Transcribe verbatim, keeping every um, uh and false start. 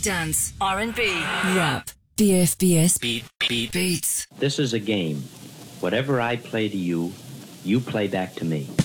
dance, R and B, rap, B F B S, beat, beat, beats. This is a game. Whatever I play to you, you play back to me.